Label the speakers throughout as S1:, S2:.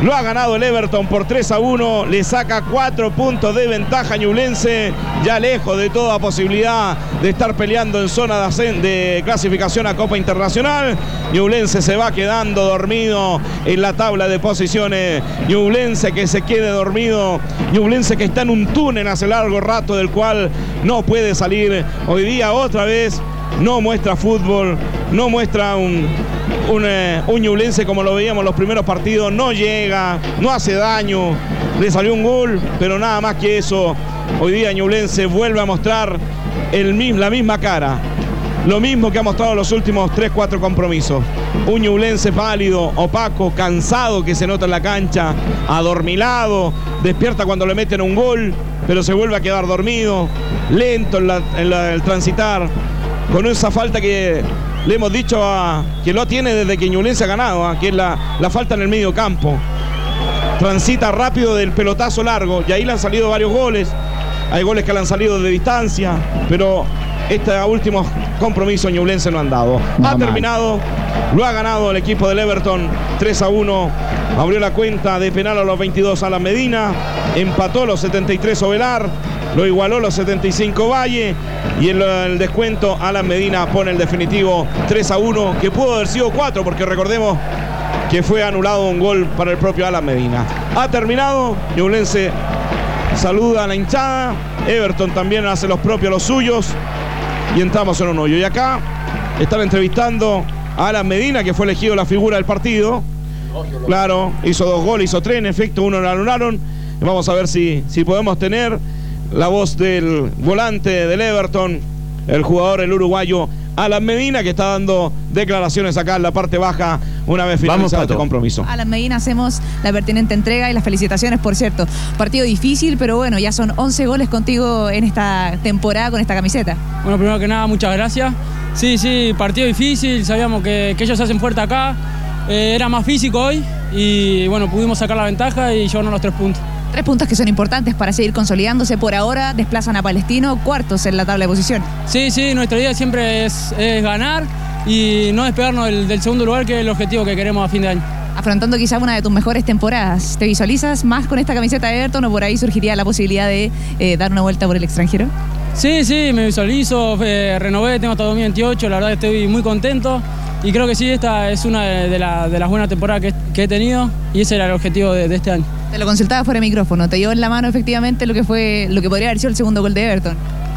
S1: Lo ha ganado el Everton por 3-1. Le saca 4 puntos de ventaja a Ñublense. Ya lejos de toda posibilidad de estar peleando en zona de clasificación a Copa Internacional. Ñublense se va quedando dormido en la tabla de posiciones. Ñublense que se quede dormido. Ñublense que está en un túnel hace largo rato del cual no puede salir. Hoy día otra vez no muestra fútbol, no muestra un Ñublense como lo veíamos en los primeros partidos. No llega, no hace daño, le salió un gol, pero nada más que eso. Hoy día Ñublense vuelve a mostrar la misma cara, lo mismo que ha mostrado los últimos 3-4 compromisos. Un Ñublense pálido, opaco, cansado, que se nota en la cancha, adormilado, despierta cuando le meten un gol, pero se vuelve a quedar dormido, lento en el transitar, con esa falta que le hemos dicho que lo tiene desde que Ñublense ha ganado, que es la falta en el medio campo. Transita rápido del pelotazo largo y ahí le han salido varios goles. Hay goles que le han salido de distancia, pero este último compromiso Ñublense no han dado. Ha terminado, lo ha ganado el equipo del Everton 3-1. Abrió la cuenta de penal a los 22 Alan Medina, empató los 73 Ovelar, lo igualó los 75 Valle, y en el descuento Alan Medina pone el definitivo 3-1, que pudo haber sido 4, porque recordemos que fue anulado un gol para el propio Alan Medina. Ha terminado, Ñublense saluda a la hinchada, Everton también hace los propios los suyos, y entramos en un hoyo. Y acá están entrevistando a Alan Medina, que fue elegido la figura del partido. Claro, hizo 2 goles, hizo 3, en efecto, 1 lo anularon. Vamos a ver si podemos tener la voz del volante del Everton, el jugador, el uruguayo Alan Medina, que está dando declaraciones acá en la parte baja una vez finalizado este compromiso.
S2: Alan Medina, hacemos la pertinente entrega y las felicitaciones, por cierto. Partido difícil, pero bueno, ya son 11 goles contigo en esta temporada con esta camiseta.
S3: Bueno, primero que nada, muchas gracias. Sí, partido difícil, sabíamos que ellos hacen fuerte acá. Era más físico hoy y bueno, pudimos sacar la ventaja y llevarnos los 3 puntos.
S2: 3 puntos que son importantes para seguir consolidándose. Por ahora desplazan a Palestino, cuartos en la tabla de posición.
S3: Sí, nuestra idea siempre es ganar y no despegarnos del segundo lugar, que es el objetivo que queremos a fin de año.
S2: Afrontando quizás una de tus mejores temporadas, ¿te visualizas más con esta camiseta de Everton o por ahí surgiría la posibilidad de dar una vuelta por el extranjero?
S3: Sí, me visualizo, renové, tengo hasta 2028, la verdad que estoy muy contento y creo que sí, esta es una de las buenas temporadas que he tenido y ese era el objetivo de este año.
S2: Te lo consultaba fuera de micrófono, ¿te dio en la mano efectivamente lo que podría haber sido el segundo gol de Everton?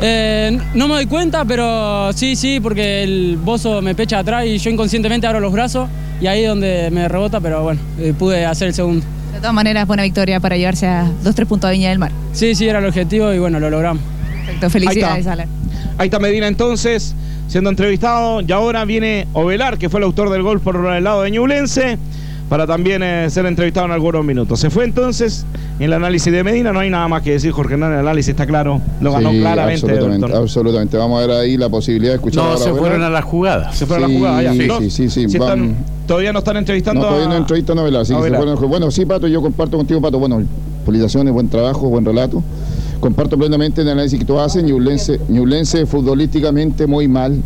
S3: No me doy cuenta, pero sí, porque el Bozo me pecha atrás y yo inconscientemente abro los brazos y ahí es donde me rebota, pero bueno, pude hacer el segundo.
S2: De todas maneras, buena victoria para llevarse a 2-3 puntos a Viña del Mar.
S3: Sí, era el objetivo y bueno, lo logramos.
S2: Perfecto, felicidades, Alan.
S1: Ahí está Medina entonces, siendo entrevistado, y ahora viene Ovelar, que fue el autor del gol por el lado de Ñublense, para también ser entrevistado en algunos minutos. Se fue entonces en el análisis de Medina, no hay nada más que decir, Jorge Hernán, el análisis está claro, lo ganó claramente.
S4: Absolutamente, vamos a ver ahí la posibilidad de escuchar.
S5: No, se fueron a la jugada.
S4: Se fueron a la jugada, ya. Sí.
S1: Todavía no están entrevistando
S4: todavía no entrevistan a Ovelar, así que se fueron. Bueno, sí, Pato, yo comparto contigo, Pato, bueno, felicitaciones, buen trabajo, buen relato. Comparto plenamente el análisis que tú haces. Ñublense futbolísticamente muy mal,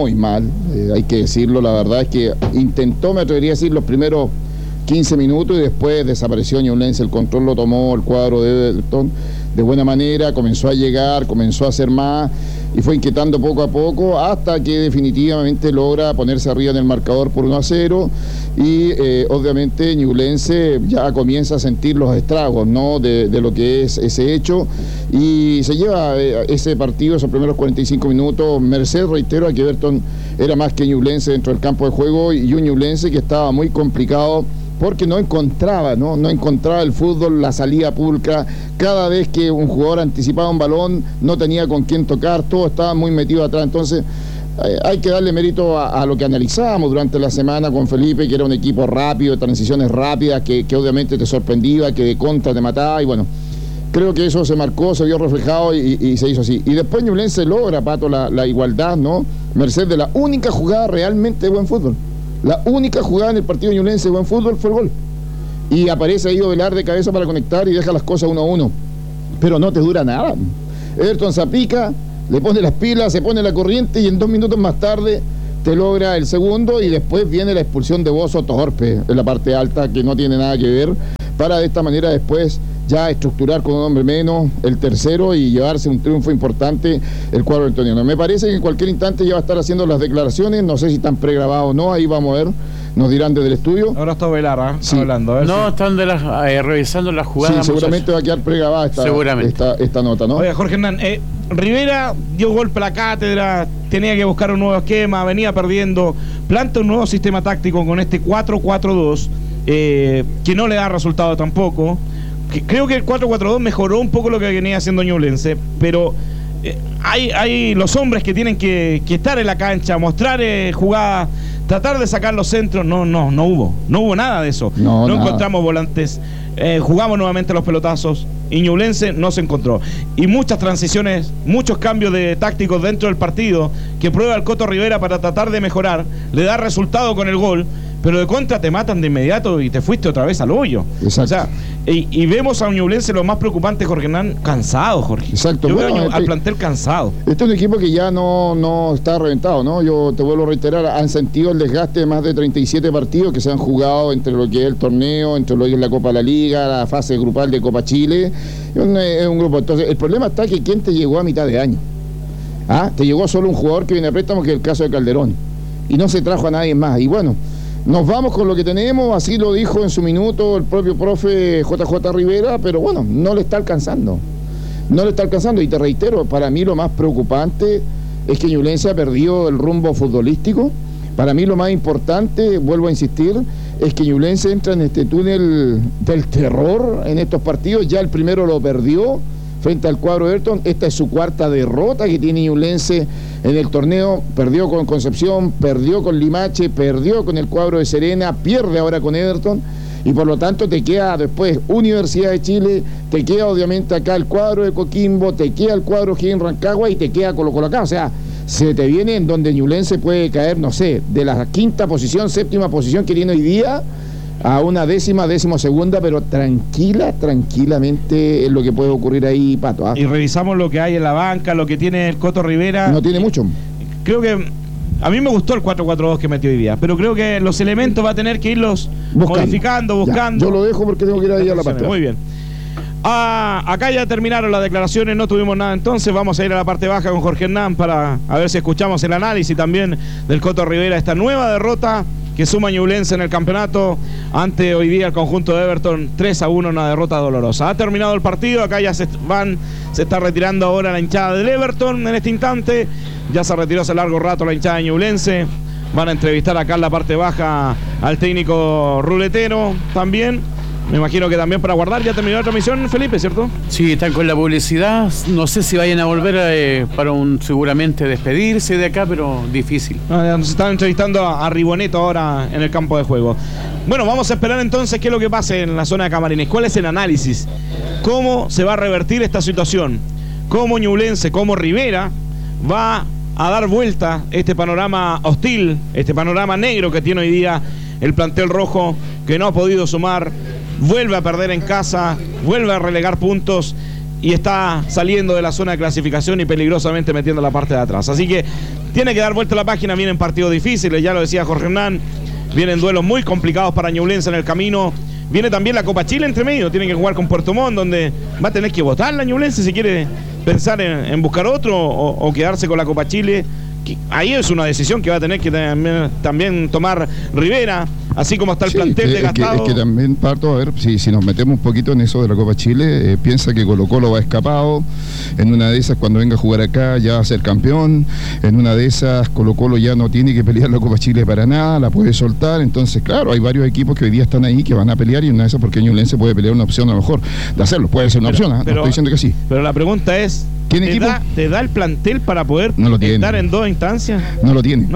S4: hay que decirlo, la verdad es que intentó, me atrevería a decir, los primeros 15 minutos y después desapareció Ñublense, el control lo tomó el cuadro de Everton de buena manera, comenzó a llegar, comenzó a hacer más y fue inquietando poco a poco hasta que definitivamente logra ponerse arriba en el marcador por 1-0 y obviamente Ñublense ya comienza a sentir los estragos, ¿no?, de lo que es ese hecho y se lleva ese partido, esos primeros 45 minutos, merced, reitero, a que Everton era más que Ñublense dentro del campo de juego y un Ñublense que estaba muy complicado porque no encontraba el fútbol, la salida pulcra. Cada vez que un jugador anticipaba un balón no tenía con quién tocar, todo estaba muy metido atrás. Entonces hay que darle mérito a lo que analizábamos durante la semana con Felipe, que era un equipo rápido, de transiciones rápidas, que obviamente te sorprendía, que de contra te mataba y bueno, creo que eso se marcó, se vio reflejado y se hizo así. Y después Ñublense logra, Pato, la igualdad, ¿no? Merced de la única jugada realmente de buen fútbol. La única jugada en el partido Ñublense de buen fútbol fue el gol. Y aparece ahí Ovelar de cabeza para conectar y deja las cosas 1-1. Pero no te dura nada. Everton se apica, le pone las pilas, se pone la corriente y en 2 minutos más tarde te logra el segundo y después viene la expulsión de Bozo torpe en la parte alta que no tiene nada que ver. para de esta manera después ya estructurar con un hombre menos el tercero y llevarse un triunfo importante el cuadro antoniano. Me parece que en cualquier instante ya va a estar haciendo las declaraciones, no sé si están pregrabadas o no, ahí vamos a ver, nos dirán desde el estudio.
S1: Ahora está Velar,
S4: sí.
S1: Hablando.
S5: No, están revisando las jugadas.
S4: Sí, seguramente va a quedar pregrabada esta nota, ¿no?
S1: Oiga, Jorge Hernán, Rivera dio golpe a la cátedra, tenía que buscar un nuevo esquema, venía perdiendo, planta un nuevo sistema táctico con este 4-4-2, que no le da resultado tampoco. Creo que el 4-4-2 mejoró un poco lo que venía haciendo Ñublense, pero hay los hombres que tienen que estar en la cancha, mostrar jugadas, tratar de sacar los centros. No hubo nada de eso. No encontramos volantes, jugamos nuevamente los pelotazos y Ñublense no se encontró. Y muchas transiciones, muchos cambios de tácticos dentro del partido que prueba el Coto Rivera para tratar de mejorar, le da resultado con el gol, pero de contra te matan de inmediato y te fuiste otra vez al hoyo.
S4: Exacto.
S1: O sea, y vemos a un Ñublense, lo más preocupante, Jorge Hernán, cansado, Jorge.
S4: Exacto.
S1: Yo veo al plantel cansado.
S4: Este es un equipo que ya no está reventado, ¿no? Yo te vuelvo a reiterar, han sentido el desgaste de más de 37 partidos que se han jugado entre lo que es el torneo, entre lo que es la Copa de la Liga, la fase grupal de Copa Chile. Es un grupo. Entonces, el problema está que ¿quién te llegó a mitad de año? Te llegó solo un jugador que viene a préstamo, que es el caso de Calderón. Y no se trajo a nadie más. Y bueno, nos vamos con lo que tenemos, así lo dijo en su minuto el propio profe JJ Rivera, pero bueno, no le está alcanzando. Y te reitero, para mí lo más preocupante es que Ñublense ha perdido el rumbo futbolístico. Para mí lo más importante, vuelvo a insistir, es que Ñublense entra en este túnel del terror en estos partidos. Ya el primero lo perdió frente al cuadro de Everton. Esta es su cuarta derrota que tiene Ñublense en el torneo. Perdió con Concepción, perdió con Limache, perdió con el cuadro de Serena, pierde ahora con Everton, y por lo tanto te queda después Universidad de Chile, te queda obviamente acá el cuadro de Coquimbo, te queda el cuadro Higgins Rancagua y te queda Colo-Colo acá. O sea, se te viene en donde Ñublense puede caer, no sé, de la quinta posición, séptima posición que tiene hoy día a una décima segunda, pero tranquilamente es lo que puede ocurrir ahí, Pato.
S1: Y revisamos lo que hay en la banca, lo que tiene el Coto Rivera.
S4: No tiene mucho.
S1: Creo que a mí me gustó el 4-4-2 que metió hoy día, pero creo que los elementos va a tener que irlos modificando, buscando.
S4: Ya, yo lo dejo porque tengo que ir ahí a la parte.
S1: Muy bien. Acá ya terminaron las declaraciones, no tuvimos nada, entonces vamos a ir a la parte baja con Jorge Hernán para a ver si escuchamos el análisis también del Coto Rivera, esta nueva derrota que suma Ñublense en el campeonato ante hoy día el conjunto de Everton, 3-1, una derrota dolorosa. Ha terminado el partido, acá ya se está retirando ahora la hinchada del Everton en este instante, ya se retiró hace largo rato la hinchada de Ñublense. Van a entrevistar acá en la parte baja al técnico ruletero también. Me imagino que también para guardar. Ya terminó la transmisión, Felipe, ¿cierto?
S5: Sí, están con la publicidad. No sé si vayan a volver para seguramente despedirse de acá, pero difícil.
S1: Nos están entrevistando a Riboneto ahora en el campo de juego. Bueno, vamos a esperar entonces qué es lo que pase en la zona de Camarines. ¿Cuál es el análisis? ¿Cómo se va a revertir esta situación? ¿Cómo Ñublense, cómo Rivera va a dar vuelta este panorama hostil, este panorama negro que tiene hoy día el plantel rojo, que no ha podido sumar? Vuelve a perder en casa, vuelve a relegar puntos y está saliendo de la zona de clasificación y peligrosamente metiendo la parte de atrás. Así que tiene que dar vuelta a la página. Vienen partidos difíciles, ya lo decía Jorge Hernán. Vienen duelos muy complicados para Ñublense en el camino. Viene también la Copa Chile entre medio. Tienen que jugar con Puerto Montt, donde va a tener que votar la Ñublense si quiere pensar en buscar otro o quedarse con la Copa Chile. Ahí es una decisión que va a tener que también tomar Rivera, así como está el plantel desgastado.
S4: Es que también, Parto, a ver, si nos metemos un poquito en eso de la Copa Chile, piensa que Colo-Colo va escapado, en una de esas cuando venga a jugar acá ya va a ser campeón, en una de esas Colo-Colo ya no tiene que pelear la Copa Chile para nada, la puede soltar, entonces claro, hay varios equipos que hoy día están ahí que van a pelear y en una de esas porque Ñublense puede pelear una opción a lo mejor de hacerlo, puede ser una opción, no estoy diciendo que sí.
S1: Pero la pregunta es, ¿te da el plantel para poder estar en dos instancias?
S4: No lo tiene.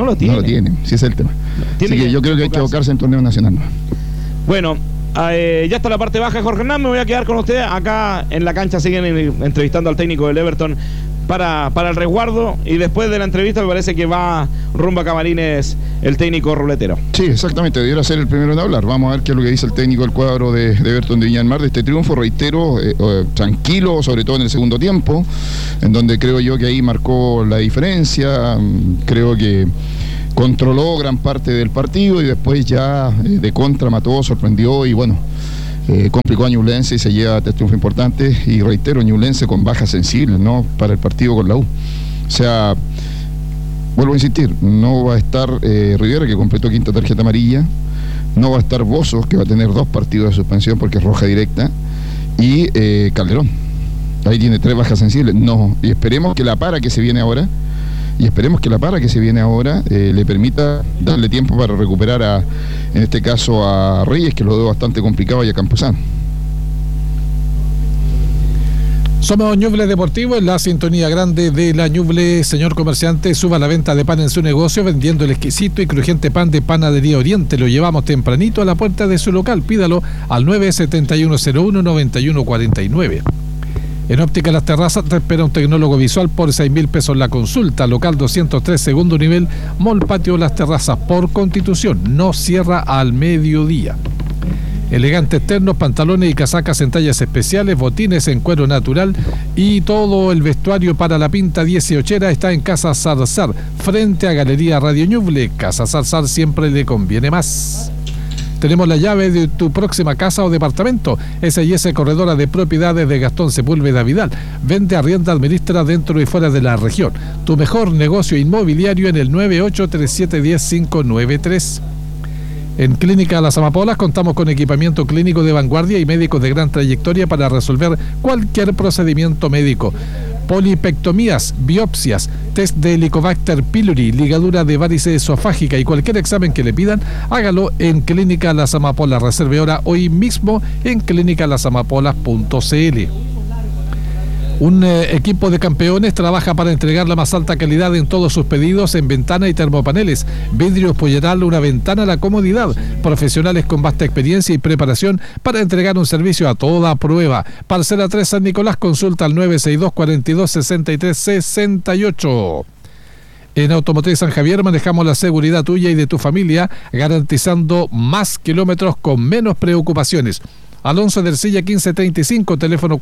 S4: Sí es el tema. Así que yo creo que hay que abocarse en torneo nacional.
S1: Bueno, ya está la parte baja, Jorge Hernán. Me voy a quedar con usted. Acá en la cancha siguen entrevistando al técnico del Everton para el resguardo. Y después de la entrevista me parece que va rumbo a Camarines el técnico ruletero.
S4: Sí, exactamente. Debiera ser el primero en hablar. Vamos a ver qué es lo que dice el técnico del cuadro de Everton de Viña del Mar de este triunfo. Reitero, tranquilo, sobre todo en el segundo tiempo, en donde creo yo que ahí marcó la diferencia. Creo que controló gran parte del partido y después ya de contra mató, sorprendió y bueno, complicó a Ñublense y se lleva 3 triunfos importantes. Y reitero, Ñublense con bajas sensibles, ¿no?, para el partido con la U. O sea, vuelvo a insistir, no va a estar Rivera, que completó 5ª tarjeta amarilla, no va a estar Bozos, que va a tener 2 partidos de suspensión porque es roja directa, y Calderón. Ahí tiene 3 bajas sensibles. No, y esperemos que la para que se viene ahora, le permita darle tiempo para recuperar en este caso a Reyes, que lo veo bastante complicado, y a Campuzano.
S6: Somos Ñuble Deportivo, en la sintonía grande de la Ñuble. Señor comerciante, suba la venta de pan en su negocio vendiendo el exquisito y crujiente pan de Panadería Oriente. Lo llevamos tempranito a la puerta de su local. Pídalo al 97101-9149. En Óptica Las Terrazas te espera un tecnólogo visual por 6.000 pesos la consulta. Local 203, segundo nivel, Mall Patio Las Terrazas, por Constitución. No cierra al mediodía. Elegantes ternos, pantalones y casacas en tallas especiales, botines en cuero natural y todo el vestuario para la pinta 18era está en Casa Zarzar, frente a Galería Radio Ñuble. Casa Zarzar siempre le conviene más. Tenemos la llave de tu próxima casa o departamento. S&S Corredora de Propiedades de Gastón Sepúlveda Vidal. Vende, arrienda, administra dentro y fuera de la región. Tu mejor negocio inmobiliario en el 983710-593. En Clínica Las Amapolas contamos con equipamiento clínico de vanguardia y médicos de gran trayectoria para resolver cualquier procedimiento médico. Polipectomías, biopsias, test de Helicobacter pylori, ligadura de varices esofágica y cualquier examen que le pidan, hágalo en Clínica Las Amapolas. Reserve hora hoy mismo en clinicalasamapolas.cl. Un equipo de campeones trabaja para entregar la más alta calidad en todos sus pedidos en ventana y termopaneles. Vidrios Polleral, una ventana a la comodidad. Profesionales con vasta experiencia y preparación para entregar un servicio a toda prueba. Parcela 3 San Nicolás, consulta al 962-42-63-68. En Automotriz San Javier manejamos la seguridad tuya y de tu familia, garantizando más kilómetros con menos preocupaciones. Alonso de Ercilla 1535, teléfono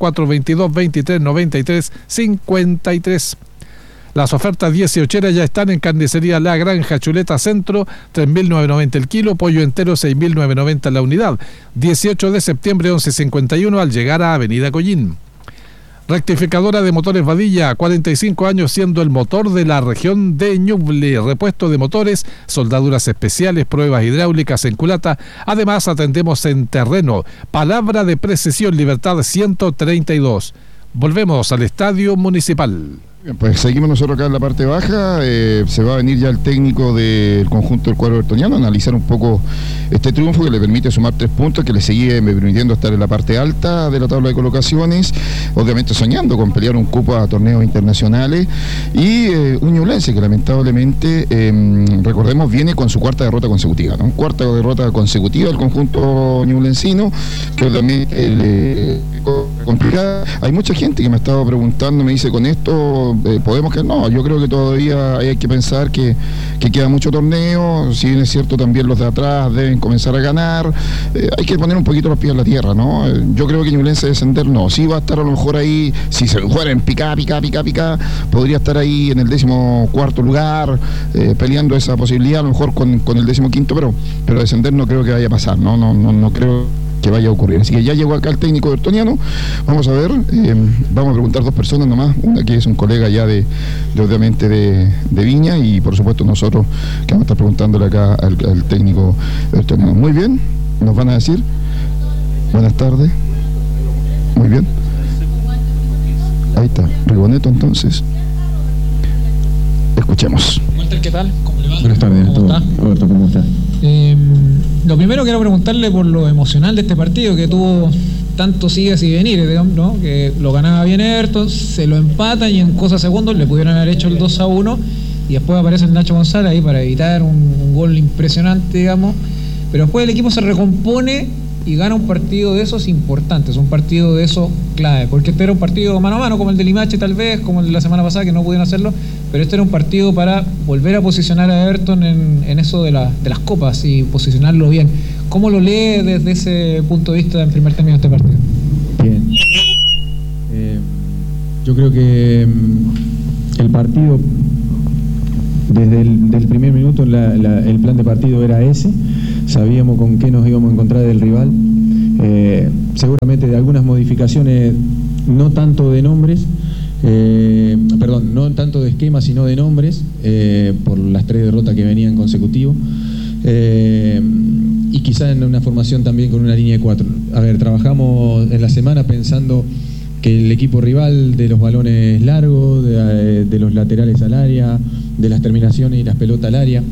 S6: 422-2393-53. Las ofertas 18 ya están en Carnicería La Granja, Chuleta Centro, 3.990 el kilo, pollo entero 6.990 la unidad. 18 de septiembre 11:51 al llegar a Avenida Collín. Rectificadora de Motores Vadilla, 45 años siendo el motor de la región de Ñuble. Repuesto de motores, soldaduras especiales, pruebas hidráulicas en culata. Además atendemos en terreno. Palabra de Precisión Libertad 132. Volvemos al Estadio Municipal.
S4: Bien, pues seguimos nosotros acá en la parte baja. Se va a venir ya el técnico del conjunto del cuadro bertoniano a analizar un poco este triunfo que le permite sumar 3 puntos, que le sigue permitiendo estar en la parte alta de la tabla de colocaciones, obviamente soñando con pelear un cupo a torneos internacionales, y un Ñublense que lamentablemente, recordemos, viene con su 4ª derrota consecutiva, ¿no? 4ª derrota consecutiva del conjunto ñublencino, que obviamente complicada. Hay mucha gente que me ha estado preguntando, me dice, con esto podemos que no, yo creo que todavía hay que pensar que queda mucho torneo. Si bien es cierto, también los de atrás deben comenzar a ganar, hay que poner un poquito los pies en la tierra, ¿no? Yo creo que Ñublense descender no, sí va a estar a lo mejor ahí, si se fuera en pica, podría estar ahí en el 14º lugar, peleando esa posibilidad, a lo mejor con el 15º, pero descender no creo que vaya a pasar, no creo que vaya a ocurrir. Así que ya llegó acá el técnico bertoniano. Vamos a ver, vamos a preguntar 2 personas nomás, una que es un colega ya de obviamente de Viña, y por supuesto nosotros que vamos a estar preguntándole acá al técnico bertoniano. Muy bien, nos van a decir. Buenas tardes. Muy bien. Ahí está, Rigoneto entonces. Escuchemos.
S7: Walter, ¿qué tal? ¿Cómo le va?
S8: Buenas tardes.
S7: ¿Cómo está?
S8: Roberto, ¿cómo está?
S7: Lo primero quiero preguntarle por lo emocional de este partido, que tuvo tantos idas y venires, digamos, ¿no? Que lo ganaba bien Everton, se lo empatan y en cosas segundos le pudieron haber hecho el 2-1 y después aparece el Nacho González ahí para evitar un gol impresionante, digamos, pero después el equipo se recompone y gana un partido de esos importantes, un partido de esos clave, porque este era un partido mano a mano, como el de Limache tal vez, como el de la semana pasada, que no pudieron hacerlo, pero este era un partido para volver a posicionar a Everton en eso de las copas y posicionarlo bien. ¿Cómo lo lee desde ese punto de vista en primer término este partido?
S8: Bien. Yo creo que el partido, desde el primer minuto, el plan de partido era ese. Sabíamos con qué nos íbamos a encontrar del rival. seguramente de algunas modificaciones, no tanto de nombres, no tanto de esquema, sino de nombres, por las 3 derrotas que venían consecutivos, y quizá en una formación también con una línea de 4. A ver, trabajamos en la semana pensando que el equipo rival, de los balones largos, de los laterales al área, de las terminaciones y las pelotas al área,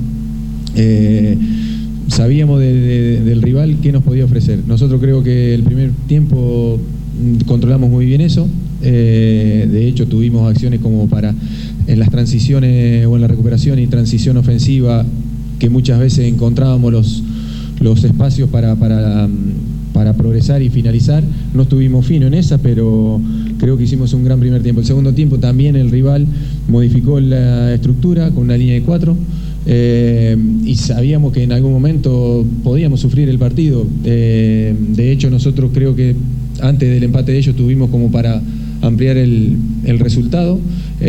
S8: sabíamos del rival qué nos podía ofrecer. Nosotros creo que el primer tiempo controlamos muy bien eso. De hecho tuvimos acciones como para en las transiciones o en la recuperación y transición ofensiva, que muchas veces encontrábamos los espacios para progresar y finalizar. No estuvimos finos en esa, pero creo que hicimos un gran primer tiempo. El segundo tiempo también el rival modificó la estructura con una línea de 4, y sabíamos que en algún momento podíamos sufrir el partido. De hecho, nosotros creo que antes del empate de ellos tuvimos como para ampliar el resultado.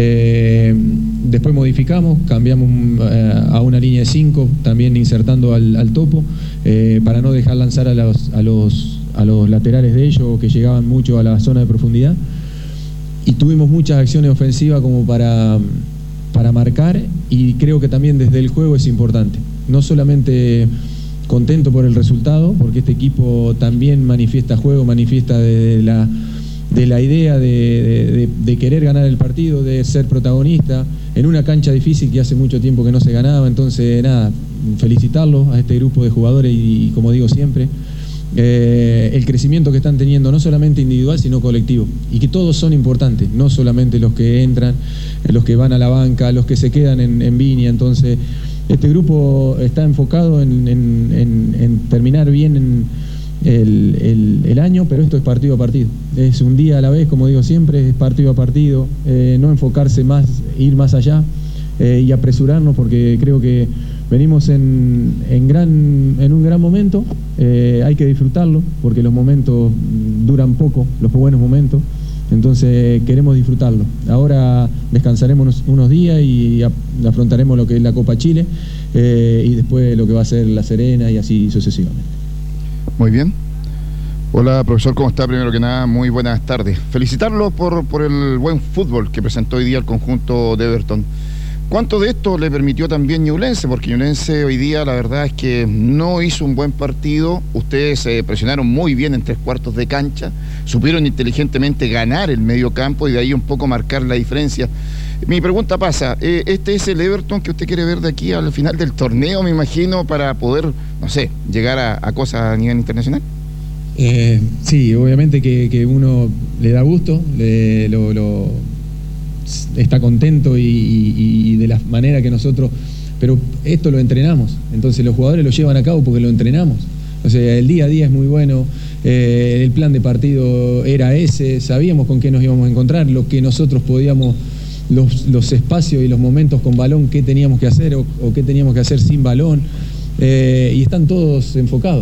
S8: Después modificamos, cambiamos a una línea de 5, también insertando al topo, para no dejar lanzar a los laterales de ellos, que llegaban mucho a la zona de profundidad. Y tuvimos muchas acciones ofensivas como para marcar, y creo que también desde el juego es importante. No solamente contento por el resultado, porque este equipo también manifiesta juego, manifiesta de la idea de querer ganar el partido, de ser protagonista en una cancha difícil que hace mucho tiempo que no se ganaba. Entonces, nada, felicitarlos a este grupo de jugadores y como digo siempre, el crecimiento que están teniendo, no solamente individual sino colectivo, y que todos son importantes, no solamente los que entran, los que van a la banca, los que se quedan en Viña. Entonces este grupo está enfocado en terminar bien el año, pero esto es partido a partido, es un día a la vez, como digo siempre, es partido a partido, no enfocarse más, ir más allá, y apresurarnos, porque creo que venimos en un gran momento. Hay que disfrutarlo, porque los momentos duran poco, los buenos momentos, entonces queremos disfrutarlo. Ahora descansaremos unos días y afrontaremos lo que es la Copa Chile, y después lo que va a ser La Serena, y así sucesivamente.
S4: Muy bien. Hola, profesor, ¿cómo está? Primero que nada, muy buenas tardes. Felicitarlo por el buen fútbol que presentó hoy día el conjunto de Everton. ¿Cuánto de esto le permitió también Ñublense? Porque Ñublense hoy día la verdad es que no hizo un buen partido. Ustedes se presionaron muy bien en 3/4 de cancha, supieron inteligentemente ganar el medio campo y de ahí un poco marcar la diferencia. Mi pregunta pasa, ¿este es el Everton que usted quiere ver de aquí al final del torneo, me imagino, para poder, no sé, llegar a cosas a nivel internacional?
S8: Sí, obviamente que uno le da gusto, está contento y de la manera que nosotros, pero esto lo entrenamos, entonces los jugadores lo llevan a cabo porque lo entrenamos. O sea, el día a día es muy bueno, el plan de partido era ese, sabíamos con qué nos íbamos a encontrar, lo que nosotros podíamos, los espacios y los momentos con balón, qué teníamos que hacer o qué teníamos que hacer sin balón, y están todos enfocados.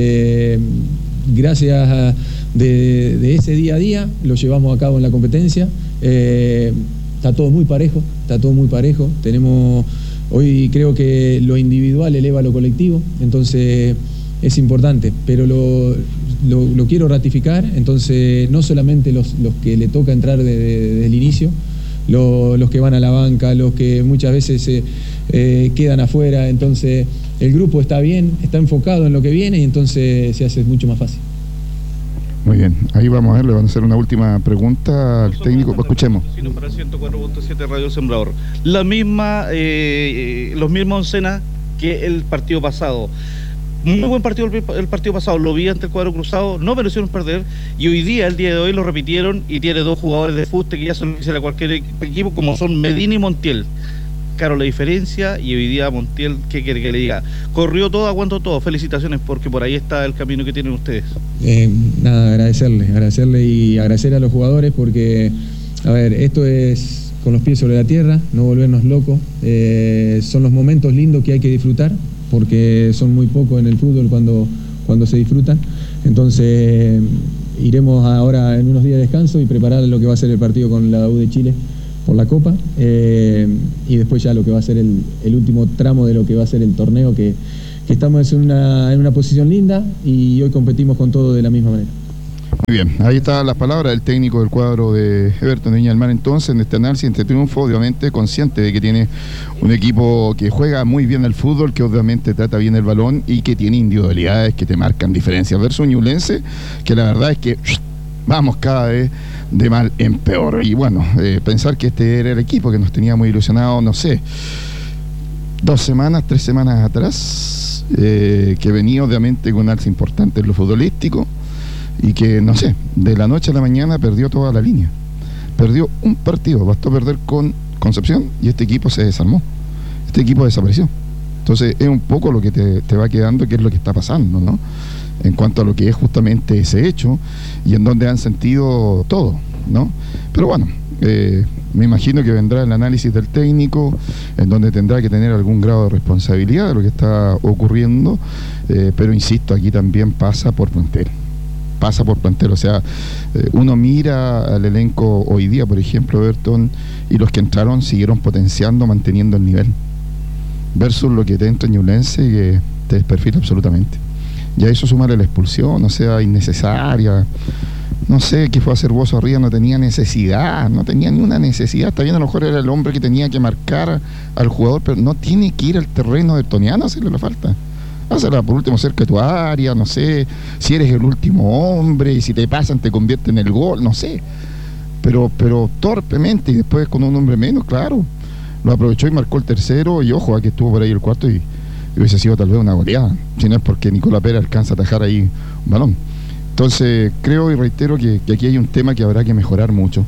S8: Gracias de ese día a día lo llevamos a cabo en la competencia. Está todo muy parejo, tenemos, hoy creo que lo individual eleva lo colectivo, entonces es importante, pero lo quiero ratificar. Entonces no solamente los que le toca entrar desde el inicio, los que van a la banca, los que muchas veces quedan afuera, entonces el grupo está bien, está enfocado en lo que viene, y entonces se hace mucho más fácil.
S4: Muy bien, ahí vamos a ver, le van a hacer una última pregunta al técnico, pues escuchemos.
S9: Para 104.7 Radio Sembrador. Los mismos oncenas que el partido pasado. Muy buen partido el partido pasado, lo vi ante el cuadro cruzado, no merecieron perder, y hoy día, el día de hoy, lo repitieron, y tiene 2 jugadores de fuste que ya son a cualquier equipo, como son Medina y Montiel. Claro, la diferencia, y hoy día Montiel, ¿qué quiere que le diga? Corrió todo, aguantó todo. Felicitaciones, porque por ahí está el camino que tienen ustedes.
S8: Nada, agradecerle y agradecer a los jugadores, porque, a ver, esto es con los pies sobre la tierra, no volvernos locos. Son los momentos lindos que hay que disfrutar, porque son muy pocos en el fútbol cuando se disfrutan. Entonces iremos ahora en unos días de descanso y preparar lo que va a ser el partido con la U de Chile, la Copa, y después ya lo que va a ser el último tramo de lo que va a ser el torneo, que estamos en una posición linda y hoy competimos con todo de la misma manera.
S4: Muy bien, ahí está las palabras del técnico del cuadro de Everton de Viña del Mar, entonces, en este análisis, en este triunfo, obviamente consciente de que tiene un equipo que juega muy bien el fútbol, que obviamente trata bien el balón y que tiene individualidades que te marcan diferencias versus Ñublense, que la verdad es que vamos cada vez de mal en peor. Y bueno, pensar que este era el equipo que nos tenía muy ilusionados, no sé, 3 semanas atrás, que venía obviamente con un alza importante en lo futbolístico, y que, no sé, de la noche a la mañana perdió toda la línea. Perdió un partido, bastó perder con Concepción y este equipo se desarmó. Este equipo desapareció. Entonces es un poco lo que te va quedando, que es lo que está pasando, ¿no? En cuanto a lo que es justamente ese hecho y en donde han sentido todo, ¿no? Pero bueno, me imagino que vendrá el análisis del técnico, en donde tendrá que tener algún grado de responsabilidad de lo que está ocurriendo, pero insisto, aquí también pasa por plantel. O sea, uno mira al elenco hoy día, por ejemplo, Everton, y los que entraron siguieron potenciando, manteniendo el nivel, versus lo que te entra en Ñublense, que te desperfila absolutamente. Y a eso sumarle la expulsión, o sea, innecesaria. No sé qué fue a hacer Bozo arriba, no tenía necesidad, no tenía ni una necesidad. Está bien, a lo mejor era el hombre que tenía que marcar al jugador, pero no tiene que ir al terreno evertoniano a hacerle la falta. Hazla por último cerca de tu área, no sé, si eres el último hombre y si te pasan te convierte en el gol, no sé. Pero torpemente, y después con un hombre menos, claro, lo aprovechó y marcó el tercero, y ojo, a que estuvo por ahí el cuarto y hubiese sido tal vez una goleada, si no es porque Nicolás Pérez alcanza a atajar ahí un balón. Entonces creo y reitero que aquí hay un tema que habrá que mejorar mucho.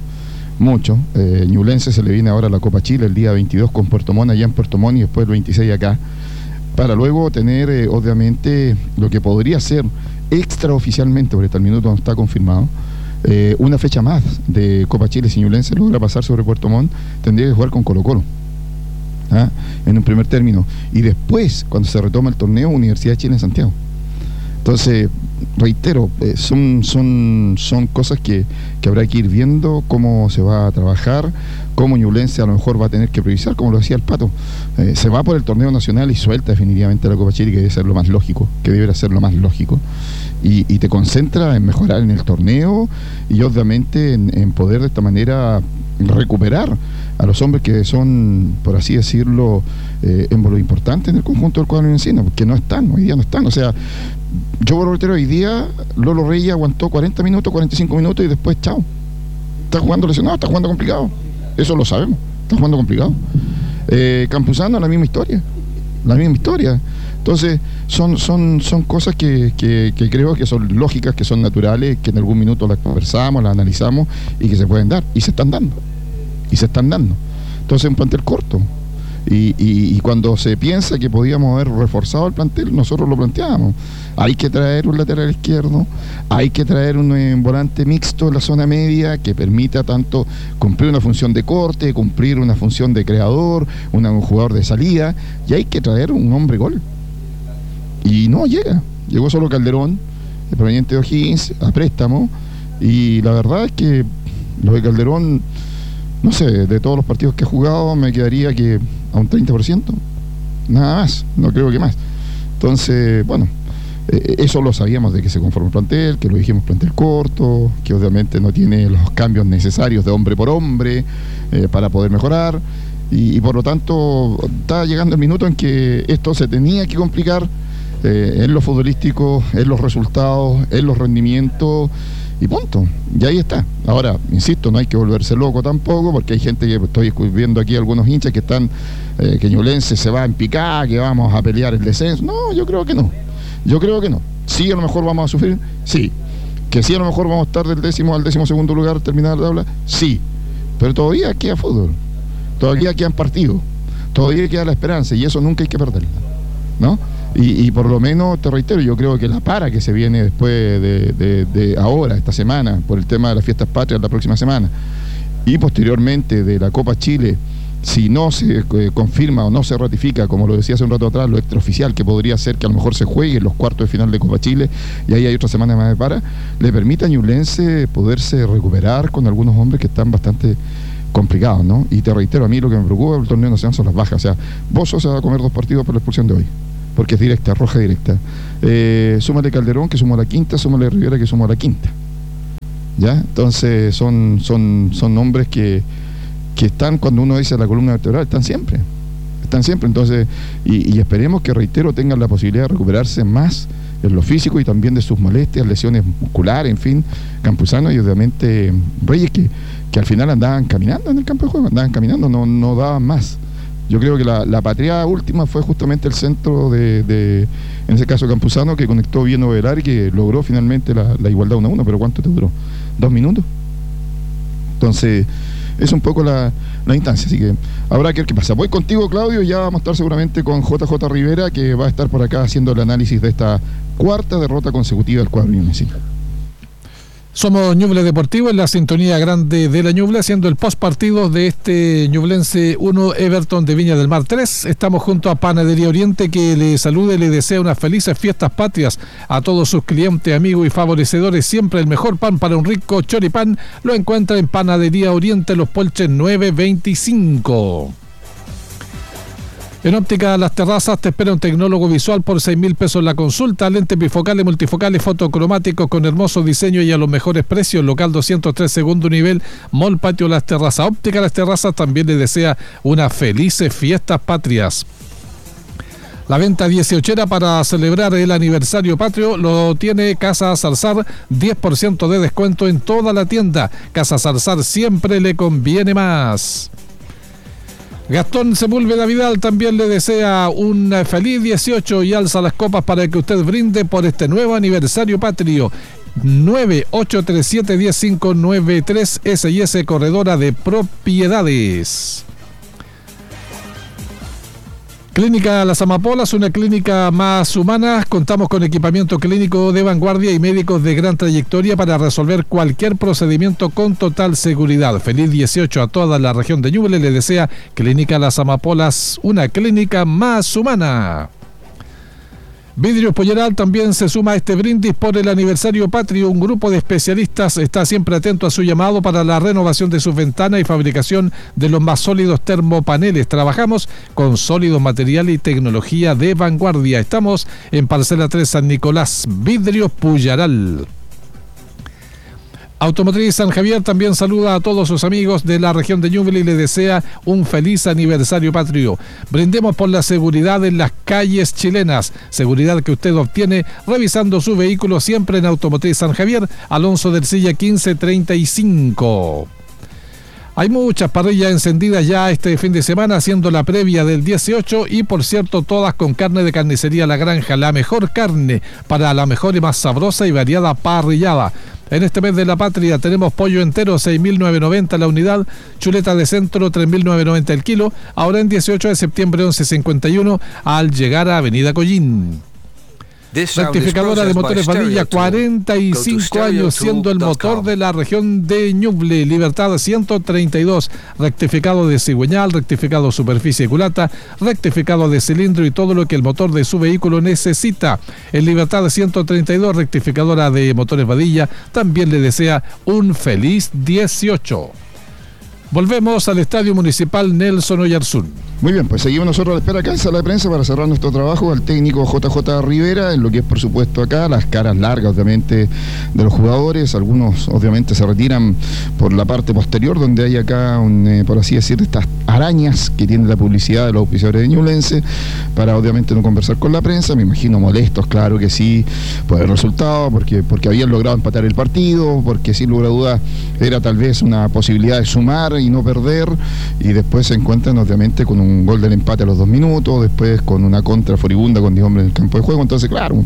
S4: Ñublense se le viene ahora la Copa Chile el día 22 con Puerto Montt allá en Puerto Montt y después el 26 acá, para luego tener obviamente lo que podría ser extraoficialmente, porque hasta el minuto no está confirmado, una fecha más de Copa Chile. Si Ñublense logra pasar sobre Puerto Montt, tendría que jugar con Colo-Colo, ¿ah? En un primer término, y después, cuando se retoma el torneo, Universidad de Chile en Santiago. Entonces, reitero, son cosas que habrá que ir viendo cómo se va a trabajar, cómo Ñublense a lo mejor va a tener que priorizar, como lo decía el Pato. Se va por el torneo nacional y suelta definitivamente la Copa Chile, que debe ser lo más lógico, y te concentra en mejorar en el torneo y obviamente en poder de esta manera recuperar a los hombres que son, por así decirlo, en lo importante en el conjunto del cuadro encino, porque hoy día no están. O sea, yo reitero, hoy día Lolo Reyes aguantó 40 minutos, 45 minutos y después chao. Está jugando lesionado, está jugando complicado. Eso lo sabemos, está jugando complicado. Campuzano, la misma historia. Entonces, son cosas que creo que son lógicas, que son naturales, que en algún minuto las conversamos, las analizamos y que se pueden dar. Y se están dando. Entonces, un plantel corto. Y cuando se piensa que podíamos haber reforzado el plantel, nosotros lo planteábamos. Hay que traer un lateral izquierdo, hay que traer un volante mixto en la zona media que permita tanto cumplir una función de corte, cumplir una función de creador, un jugador de salida, y hay que traer un hombre gol. Y no llegó solo Calderón, proveniente de O'Higgins, a préstamo, y la verdad es que lo de Calderón, no sé, de todos los partidos que he jugado me quedaría que a un 30%, nada más, no creo que más. Entonces, bueno, eso lo sabíamos de que se conforma el plantel, que lo dijimos, plantel corto, que obviamente no tiene los cambios necesarios de hombre por hombre para poder mejorar, y por lo tanto está llegando el minuto en que esto se tenía que complicar en lo futbolístico, en los resultados, en los rendimientos, y punto, y ahí está. Ahora, insisto, no hay que volverse loco tampoco, porque hay gente que estoy viendo aquí, algunos hinchas que están, que Ñublense se va en picada, que vamos a pelear el descenso. No, yo creo que no. Sí, a lo mejor vamos a sufrir, sí. Que sí, a lo mejor vamos a estar del 10º al 12º lugar, terminar la tabla, sí. Pero todavía queda fútbol, todavía quedan partidos, todavía queda la esperanza, y eso nunca hay que perderla, ¿no? Y por lo menos, te reitero, yo creo que la para que se viene después de ahora, esta semana, por el tema de las fiestas patrias la próxima semana, y posteriormente de la Copa Chile, si no se confirma o no se ratifica, como lo decía hace un rato atrás, lo extraoficial, que podría ser que a lo mejor se juegue en los cuartos de final de Copa Chile, y ahí hay otra semana más de para, le permite a Ñublense poderse recuperar con algunos hombres que están bastante complicado, ¿no? Y te reitero, a mí lo que me preocupa del torneo nacional son las bajas. O sea, Bozo se va a comer 2 partidos por la expulsión de hoy, porque es directa, roja directa. Súmale Calderón, que sumó a la quinta, súmale Rivera, que sumó a la quinta. ¿Ya? Entonces son hombres que están, cuando uno dice la columna vertebral, están siempre. Entonces, y esperemos que, reitero, tengan la posibilidad de recuperarse más en lo físico y también de sus molestias, lesiones musculares, en fin, Campuzano y obviamente Reyes, que al final andaban caminando en el campo de juego, no daban más. Yo creo que la patriada última fue justamente el centro de en ese caso Campuzano, que conectó bien Ovelar y que logró finalmente la igualdad 1-1, pero ¿cuánto te duró? 2 minutos. Entonces, es un poco la instancia, así que habrá que ver qué pasa. Voy contigo, Claudio, y ya vamos a estar seguramente con JJ Rivera, que va a estar por acá haciendo el análisis de esta 4ª derrota consecutiva del cuadro ñublense.
S6: Somos Ñuble Deportivo en la sintonía grande de la Ñuble, haciendo el postpartido de este Ñublense 1, Everton de Viña del Mar 3. Estamos junto a Panadería Oriente, que le saluda y le desea unas felices fiestas patrias a todos sus clientes, amigos y favorecedores. Siempre el mejor pan para un rico choripán lo encuentra en Panadería Oriente, Los Polches 925. En Óptica Las Terrazas te espera un tecnólogo visual por 6.000 pesos la consulta, lentes bifocales, multifocales, fotocromáticos con hermoso diseño y a los mejores precios. Local 203, segundo nivel, Mall Patio Las Terrazas. Óptica Las Terrazas también le desea unas felices fiestas patrias. La venta 18era para celebrar el aniversario patrio lo tiene Casa Zarzar, 10% de descuento en toda la tienda. Casa Zarzar siempre le conviene más. Gastón Sepúlveda Vidal también le desea un feliz 18 y alza las copas para que usted brinde por este nuevo aniversario patrio. 9837-10593, S&S Corredora de Propiedades. Clínica Las Amapolas, una clínica más humana. Contamos con equipamiento clínico de vanguardia y médicos de gran trayectoria para resolver cualquier procedimiento con total seguridad. Feliz 18 a toda la región de Ñuble, le desea Clínica Las Amapolas, una clínica más humana. Vidrios Polleral también se suma a este brindis por el aniversario patrio. Un grupo de especialistas está siempre atento a su llamado para la renovación de sus ventanas y fabricación de los más sólidos termopaneles. Trabajamos con sólidos material y tecnología de vanguardia. Estamos en Parcela 3 San Nicolás. Vidrios Polleral. Automotriz San Javier también saluda a todos sus amigos de la región de Ñuble y le desea un feliz aniversario patrio. Brindemos por la seguridad en las calles chilenas, seguridad que usted obtiene revisando su vehículo siempre en Automotriz San Javier, Alonso del Silla 1535. Hay muchas parrillas encendidas ya este fin de semana, haciendo la previa del 18 y, por cierto, todas con carne de Carnicería La Granja, la mejor carne para la mejor y más sabrosa y variada parrillada. En este mes de la patria tenemos pollo entero 6.990 la unidad, chuleta de centro 3.990 el kilo, ahora en 18 de septiembre 11.51 al llegar a Avenida Collín. Rectificadora de motores Vadilla, 45 años siendo el motor de la región de Ñuble. Libertad 132, rectificado de cigüeñal, rectificado superficie y culata, rectificado de cilindro y todo lo que el motor de su vehículo necesita. En Libertad 132, rectificadora de motores Vadilla, también le desea un feliz 18. Volvemos al Estadio Municipal Nelson Oyarzún.
S4: Muy bien, pues seguimos nosotros a la espera acá en sala de prensa para cerrar nuestro trabajo al técnico JJ Rivera, en lo que es por supuesto acá, las caras largas obviamente de los jugadores. Algunos obviamente se retiran por la parte posterior, donde hay acá, por así decir, estas arañas que tiene la publicidad de los auspiciadores de Ñublense, para obviamente no conversar con la prensa. Me imagino molestos, claro que sí, por el resultado, porque habían logrado empatar el partido, porque sin lugar a dudas era tal vez una posibilidad de sumar y no perder, y después se encuentran obviamente con un gol del empate a los 2 minutos, después con una contra furibunda con 10 hombres en el campo de juego. Entonces, claro,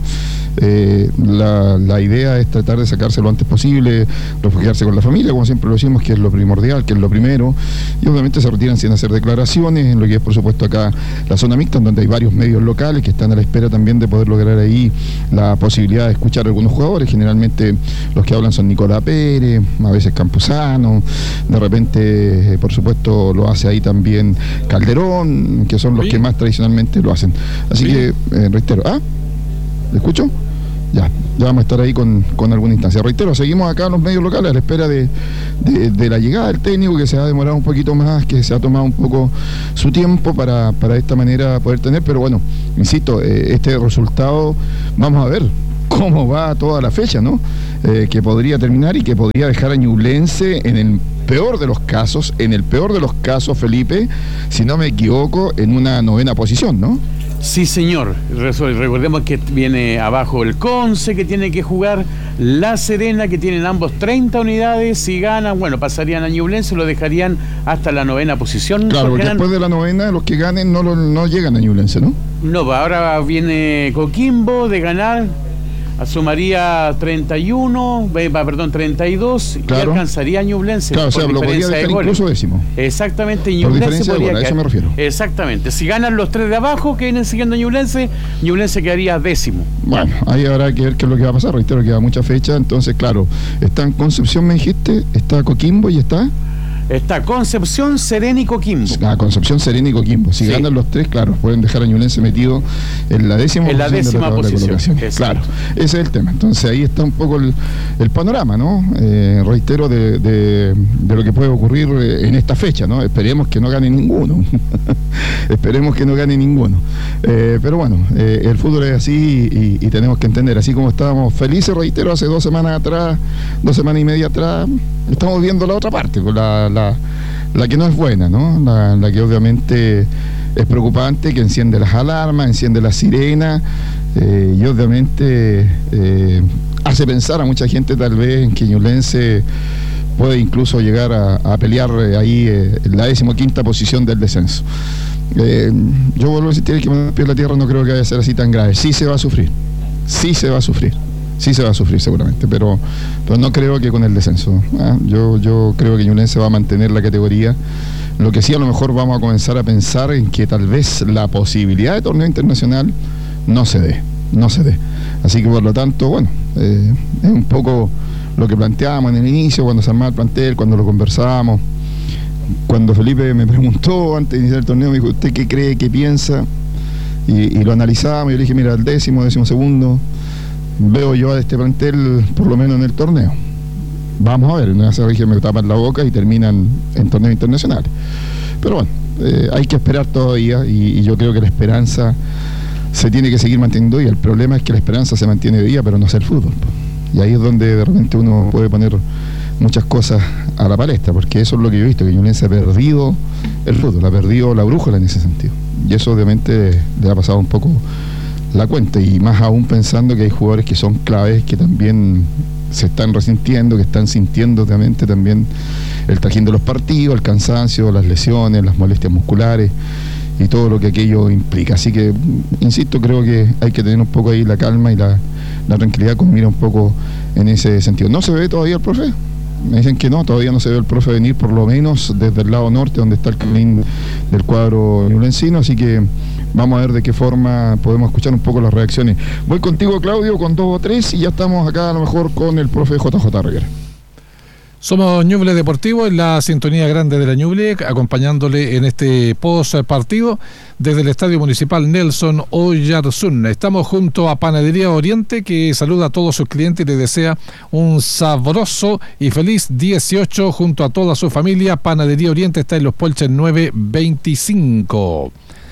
S4: la idea es tratar de sacarse lo antes posible, refugiarse con la familia, como siempre lo decimos, que es lo primordial, que es lo primero, y obviamente se retiran sin hacer declaraciones, en lo que es por supuesto acá la zona mixta, en donde hay varios medios locales que están a la espera también de poder lograr ahí la posibilidad de escuchar a algunos jugadores. Generalmente los que hablan son Nicolás Pérez, a veces Campuzano, de repente por supuesto lo hace ahí también Calderón, que son los que más tradicionalmente lo hacen. Así que reitero, ¿le escucho? Ya vamos a estar ahí con alguna instancia. Reitero, seguimos acá en los medios locales a la espera de la llegada del técnico, que se ha demorado un poquito más, que se ha tomado un poco su tiempo para de esta manera poder tener, pero bueno, insisto, este resultado, vamos a ver cómo va toda la fecha, ¿no? Que podría terminar y que podría dejar a Ñublense en el peor de los casos, Felipe, si no me equivoco, en una 9ª posición, ¿no?
S5: Sí, señor. Recordemos que viene abajo el Conce, que tiene que jugar La Serena, que tienen ambos 30 unidades. Si ganan, bueno, pasarían a Ñublense, lo dejarían hasta la 9ª posición.
S4: Claro, porque después de la 9ª, los que ganen no llegan a Ñublense, ¿no?
S5: No, ahora viene Coquimbo de ganar. Sumaría 32, claro, y alcanzaría a Ñublense.
S4: Claro, o sea, lo podría dejar incluso décimo.
S5: Exactamente,
S4: Ñublense podría, a eso me refiero.
S5: Exactamente, si ganan los 3 de abajo que vienen siguiendo a Ñublense quedaría décimo.
S4: Bueno, ahí habrá que ver qué es lo que va a pasar. Reitero que queda mucha fecha, entonces claro, está en Concepción, me dijiste, está Coquimbo y está
S5: Concepción, Serena y Coquimbo.
S4: Concepción, Serena y Coquimbo. Si ganan los 3, claro, pueden dejar a Ñublense metido en la 10ª posición. Claro, ese es el tema. Entonces ahí está un poco el panorama, ¿no? Reitero de lo que puede ocurrir en esta fecha, ¿no? Esperemos que no gane ninguno. Pero bueno, el fútbol es así y tenemos que entender, así como estábamos felices, reitero, hace 2 semanas y media atrás, estamos viendo la otra parte, con la que no es buena, ¿no? La que obviamente es preocupante, que enciende las alarmas, enciende las sirenas, y obviamente hace pensar a mucha gente tal vez en que Ñublense puede incluso llegar a pelear ahí en la 15ª posición del descenso. Yo vuelvo a decir que poner pie en la tierra, no creo que vaya a ser así tan grave. Sí se va a sufrir seguramente, pero no creo que con el descenso. Yo creo que Ñublense va a mantener la categoría. Lo que sí, a lo mejor vamos a comenzar a pensar en que tal vez la posibilidad de torneo internacional no se dé. Así que por lo tanto, bueno, es un poco lo que planteábamos en el inicio, cuando se armaba el plantel, cuando lo conversábamos, cuando Felipe me preguntó antes de iniciar el torneo, me dijo, ¿usted qué cree, qué piensa? Y lo analizábamos, y yo le dije, mira, el 12º veo yo a este plantel por lo menos en el torneo. Vamos a ver, en esa región me tapan la boca y terminan en torneos internacionales. Pero bueno, hay que esperar todavía, y yo creo que la esperanza se tiene que seguir manteniendo, y el problema es que la esperanza se mantiene de día, pero no es el fútbol. Y ahí es donde de repente uno puede poner muchas cosas a la palestra, porque eso es lo que yo he visto, que Ñublense ha perdido el fútbol, ha perdido la brújula en ese sentido. Y eso obviamente le ha pasado un poco la cuenta, y más aún pensando que hay jugadores que son claves, que también se están resintiendo, que están sintiendo obviamente también el trajín de los partidos, el cansancio, las lesiones, las molestias musculares y todo lo que aquello implica. Así que, insisto, creo que hay que tener un poco ahí la calma y la tranquilidad con mirar un poco en ese sentido. ¿No se ve todavía el profe? Me dicen que no, todavía no se ve el profe venir, por lo menos desde el lado norte, donde está el camarín del cuadro ñublencino, así que vamos a ver de qué forma podemos escuchar un poco las reacciones. Voy contigo, Claudio, con 2 o 3, y ya estamos acá a lo mejor con el profe JJ Rivera.
S6: Somos Ñuble Deportivo en la sintonía grande de la Ñuble, acompañándole en este post partido desde el Estadio Municipal Nelson Oyarzún. Estamos junto a Panadería Oriente, que saluda a todos sus clientes y les desea un sabroso y feliz 18 junto a toda su familia. Panadería Oriente está en Los Polches 925.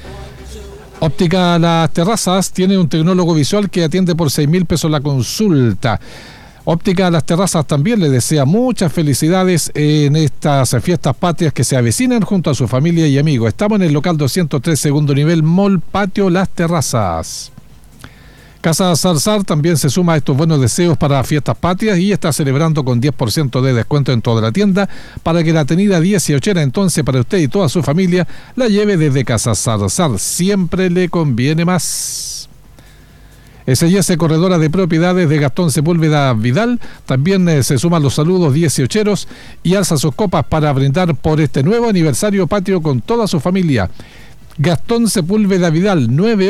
S6: Óptica Las Terrazas tiene un tecnólogo visual que atiende por 6.000 pesos la consulta. Óptica Las Terrazas también le desea muchas felicidades en estas fiestas patrias que se avecinan junto a su familia y amigos. Estamos en el local 203, segundo nivel, Mall Patio Las Terrazas. Casa Zarzar también se suma a estos buenos deseos para fiestas patrias y está celebrando con 10% de descuento en toda la tienda para que la tenida 18 entonces para usted y toda su familia la lleve desde Casa Zarzar. Siempre le conviene más. S&S Corredora de Propiedades de Gastón Sepúlveda Vidal también se suman los saludos 18eros y alza sus copas para brindar por este nuevo aniversario patrio con toda su familia. Gastón Sepúlveda Vidal,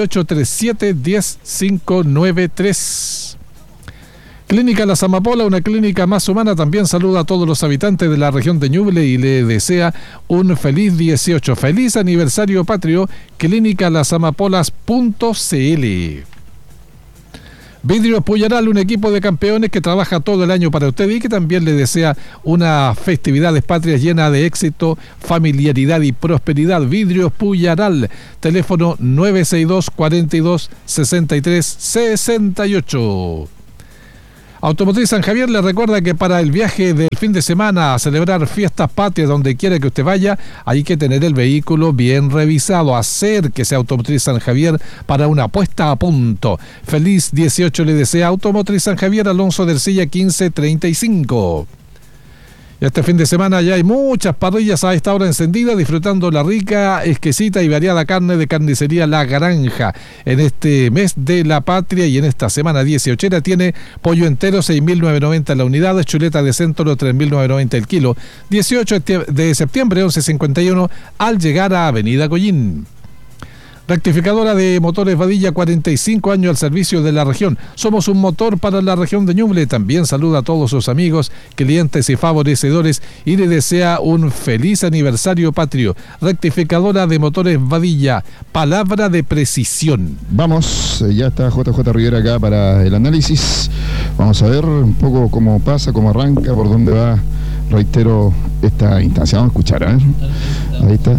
S6: 9837-10593. Clínica Las Amapolas, una clínica más humana, también saluda a todos los habitantes de la región de Ñuble y le desea un feliz 18. Feliz aniversario patrio, Clínica Las Amapolas.cl. Vidrios Puyaral, un equipo de campeones que trabaja todo el año para usted y que también le desea una festividades patrias llena de éxito, familiaridad y prosperidad. Vidrios Puyaral, teléfono 962 42 63 68. Automotriz San Javier le recuerda que para el viaje del fin de semana a celebrar fiestas patrias donde quiera que usted vaya, hay que tener el vehículo bien revisado. Acérquese a Automotriz San Javier para una puesta a punto. Feliz 18 le desea Automotriz San Javier, Alonso del Silla 1535. Este fin de semana ya hay muchas parrillas a esta hora encendidas, disfrutando la rica, exquisita y variada carne de Carnicería La Granja. En este mes de la patria y en esta semana 18 tiene pollo entero 6.990 la unidad, chuleta de centro 3.990 el kilo. 18 de septiembre 11:51 al llegar a Avenida Collín. Rectificadora de motores Vadilla, 45 años al servicio de la región. Somos un motor para la región de Ñuble. También saluda a todos sus amigos, clientes y favorecedores y le desea un feliz aniversario patrio. Rectificadora de motores Vadilla, palabra de precisión.
S4: Vamos, ya está JJ Rivera acá para el análisis. Vamos a ver un poco cómo pasa, cómo arranca, por dónde va, reitero, esta instancia. Vamos a escuchar, a ver. Ahí está.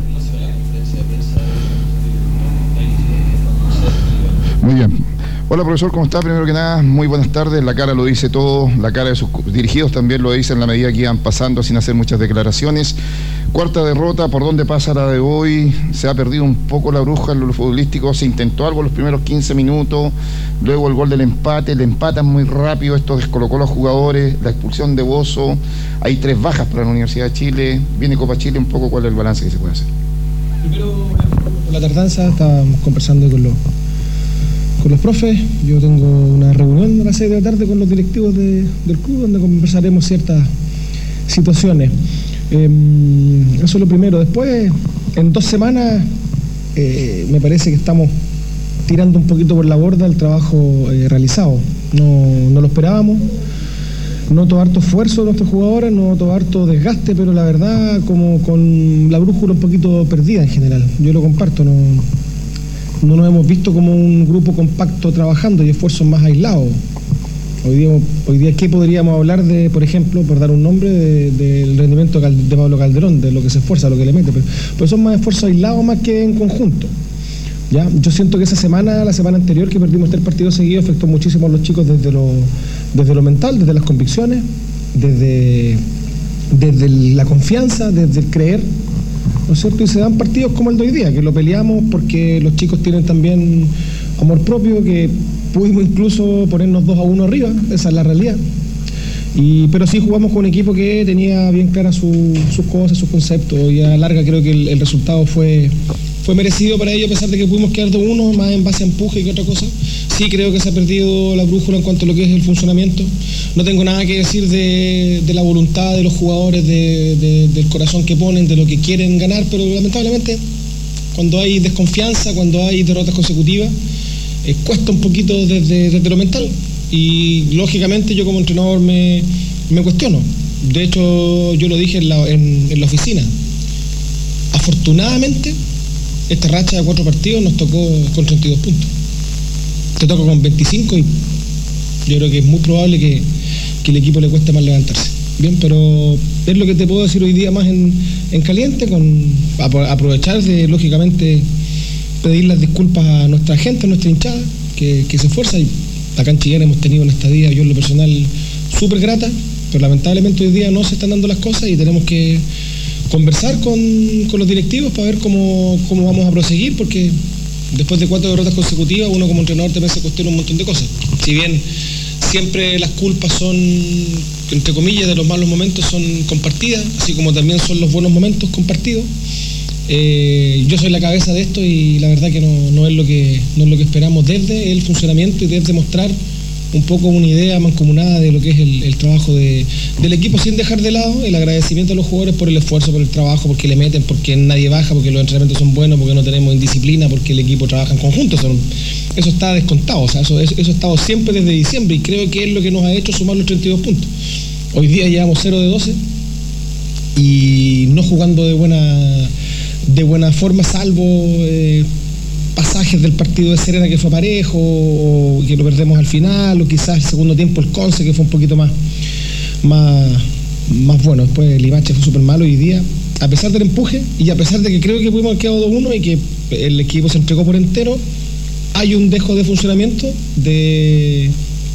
S4: Muy bien. Hola, profesor, ¿cómo está? Primero que nada, muy buenas tardes. La cara lo dice todo, la cara de sus dirigidos también lo dice en la medida que iban pasando sin hacer muchas declaraciones. Cuarta derrota, ¿por dónde pasa la de hoy? Se ha perdido un poco la bruja en lo futbolístico, se intentó algo en los primeros 15 minutos, luego el gol del empate, le empatan muy rápido, esto descolocó a los jugadores, la expulsión de Bozo, hay 3 bajas para la Universidad de Chile, viene Copa Chile, un poco cuál es el balance que se puede hacer.
S10: Primero, por la tardanza, estábamos conversando con los profes. Yo tengo una reunión a las 6 de la tarde con los directivos del club donde conversaremos ciertas situaciones. Eso es lo primero. Después, en 2 semanas, me parece que estamos tirando un poquito por la borda el trabajo realizado. No lo esperábamos. Noto harto esfuerzo de nuestros jugadores, noto harto desgaste, pero la verdad, como con la brújula un poquito perdida en general. Yo lo comparto, no nos hemos visto como un grupo compacto trabajando y esfuerzos más aislados. Hoy día ¿qué podríamos hablar de, por ejemplo, por dar un nombre, del rendimiento de Pablo Calderón, de lo que se esfuerza, lo que le mete? Pero son más esfuerzos aislados más que en conjunto. ¿Ya? Yo siento que la semana anterior que perdimos 3 partidos seguidos afectó muchísimo a los chicos desde lo mental, desde las convicciones, desde la confianza, desde el creer, ¿no es cierto? Y se dan partidos como el de hoy día, que lo peleamos porque los chicos tienen también amor propio, que pudimos incluso ponernos 2-1 arriba, esa es la realidad. Pero sí jugamos con un equipo que tenía bien claras sus cosas, sus conceptos, y a la larga creo que el resultado fue merecido para ellos, a pesar de que pudimos quedar 2-1, más en base a empuje que otra cosa. Sí creo que se ha perdido la brújula en cuanto a lo que es el funcionamiento. No tengo nada que decir de la voluntad de los jugadores, del corazón que ponen, de lo que quieren ganar, pero lamentablemente cuando hay desconfianza, cuando hay derrotas consecutivas, cuesta un poquito desde lo mental. Y lógicamente yo como entrenador me cuestiono. De hecho, yo lo dije en la oficina. Afortunadamente, esta racha de 4 partidos nos tocó con 32 puntos. Te toca con 25 y yo creo que es muy probable que el equipo le cueste más levantarse. Bien, pero es lo que te puedo decir hoy día más en caliente, aprovechar de, lógicamente, pedir las disculpas a nuestra gente, a nuestra hinchada, que se esfuerza. Y acá en Chillán hemos tenido una estadía, yo en lo personal, súper grata, pero lamentablemente hoy día no se están dando las cosas y tenemos que conversar con los directivos para ver cómo vamos a proseguir, porque después de 4 derrotas consecutivas, uno como entrenador también se cuestiona un montón de cosas. Si bien siempre las culpas son, entre comillas, de los malos momentos son compartidas, así como también son los buenos momentos compartidos. Yo soy la cabeza de esto y la verdad que no es lo que esperamos desde el funcionamiento y desde mostrar un poco una idea mancomunada de lo que es el trabajo del equipo, sin dejar de lado el agradecimiento a los jugadores por el esfuerzo, por el trabajo, porque le meten, porque nadie baja, porque los entrenamientos son buenos, porque no tenemos indisciplina, porque el equipo trabaja en conjunto. Eso está descontado, o sea, eso ha estado siempre desde diciembre y creo que es lo que nos ha hecho sumar los 32 puntos. Hoy día llevamos 0 de 12 y no jugando de buena forma, salvo pasajes del partido de Serena que fue parejo, o que lo perdemos al final, o quizás el segundo tiempo el Conce que fue un poquito más bueno. Después el Limache fue súper malo hoy día, a pesar del empuje y a pesar de que creo que pudimos haber quedado 2-1 y que el equipo se entregó por entero, hay un dejo de funcionamiento de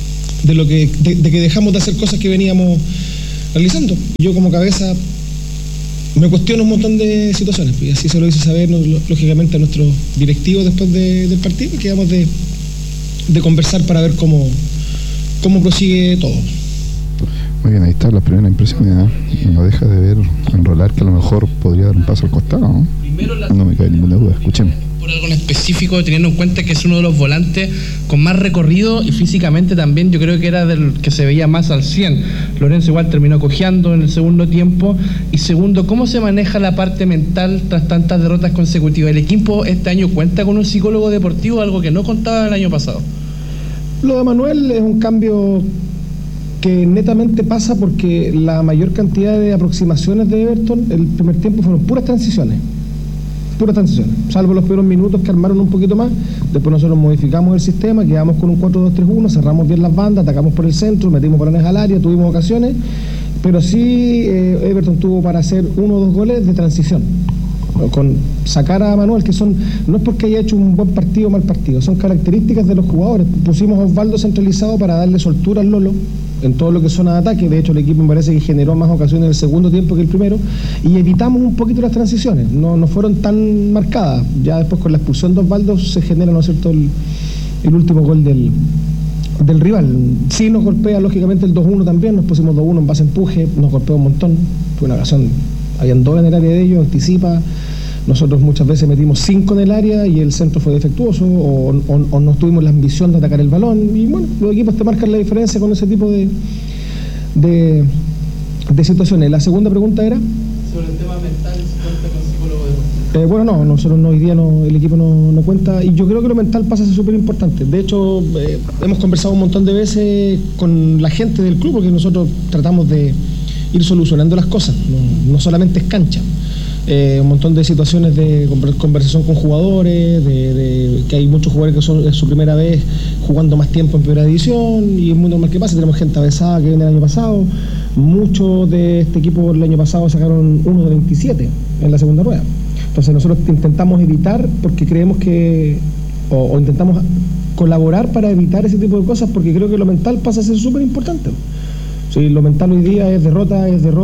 S10: que dejamos de hacer cosas que veníamos realizando. Yo como cabeza me cuestiono un montón de situaciones y así se lo hice saber lógicamente a nuestros directivos después del partido, y quedamos de conversar para ver cómo prosigue todo.
S4: Muy bien, ahí está la primera impresión, ¿eh? No deja de ver enrolar que a lo mejor podría dar un paso al costado, ¿no? No me cabe ninguna duda, escuchemos.
S11: Por algo en específico, teniendo en cuenta que es uno de los volantes con más recorrido y físicamente también yo creo que era del que se veía más al 100. Lorenzo igual terminó cojeando en el segundo tiempo. Y segundo, ¿cómo se maneja la parte mental tras tantas derrotas consecutivas? ¿El equipo este año cuenta con un psicólogo deportivo, algo que no contaba el año pasado?
S10: Lo de Manuel es un cambio que netamente pasa porque la mayor cantidad de aproximaciones de Everton el primer tiempo fueron puras transiciones, salvo los primeros minutos que armaron un poquito más. Después nosotros modificamos el sistema, quedamos con un 4-2-3-1, cerramos bien las bandas, atacamos por el centro, metimos balones al área, tuvimos ocasiones, pero sí Everton tuvo para hacer 1 o 2 goles de transición, con sacar a Manuel, que no es porque haya hecho un buen partido o mal partido, son características de los jugadores. Pusimos a Osvaldo centralizado para darle soltura al Lolo en todo lo que es zona de ataque. De hecho el equipo me parece que generó más ocasiones en el segundo tiempo que el primero, y evitamos un poquito las transiciones, no fueron tan marcadas. Ya después con la expulsión de Osvaldo se genera, ¿no es cierto?, el último gol del rival. Sí nos golpea lógicamente el 2-1 también, nos pusimos 2-1 en base a empuje, nos golpeó un montón, fue una ocasión, habían 2 en el área de ellos, anticipa. Nosotros muchas veces metimos 5 en el área y el centro fue defectuoso, o no tuvimos la ambición de atacar el balón. Y bueno, los equipos te marcan la diferencia con ese tipo de situaciones. La segunda pregunta era
S11: sobre el tema mental, si cuenta con psicólogo deportivo.
S10: Bueno, no, nosotros hoy día el equipo no cuenta, y yo creo que lo mental pasa a ser súper importante. De hecho, hemos conversado un montón de veces con la gente del club, porque nosotros tratamos de ir solucionando las cosas, no solamente es cancha. Un montón de situaciones de conversación con jugadores, de que hay muchos jugadores que es su primera vez jugando más tiempo en primera división, y es muy normal que pase. Tenemos gente avesada que viene el año pasado, muchos de este equipo el año pasado sacaron 1 de 27 en la segunda rueda. Entonces nosotros intentamos evitar, porque creemos que o intentamos colaborar para evitar ese tipo de cosas, porque creo que lo mental pasa a ser súper importante. Sí, lo mental hoy día es derrota,